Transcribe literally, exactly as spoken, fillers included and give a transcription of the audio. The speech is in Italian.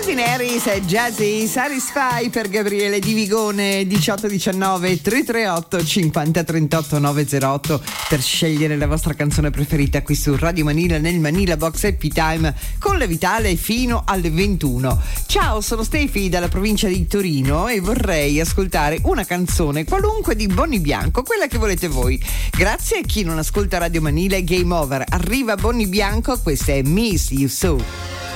Calvin Harris e Jazzy Satisfy per Gabriele Di Vigone. Diciotto diciannove tre tre otto cinquanta trentotto nove zero otto per scegliere la vostra canzone preferita qui su Radio Manila nel Manila Box Happy Time con la Vitale fino alle ventuno. Ciao, sono Stefi dalla provincia di Torino e vorrei ascoltare una canzone qualunque di Bonnie Bianco, quella che volete voi. Grazie a chi non ascolta Radio Manila è game over. Arriva Bonnie Bianco, questa è Miss You So.